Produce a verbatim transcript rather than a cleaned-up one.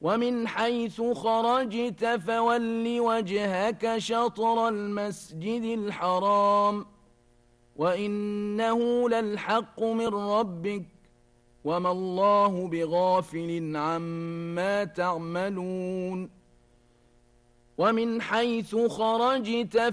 ومن حيث خرجت فول وجهك شطر المسجد الحرام وإنه للحق من ربك وما الله بغافل عما تعملون ومن حيث خرجت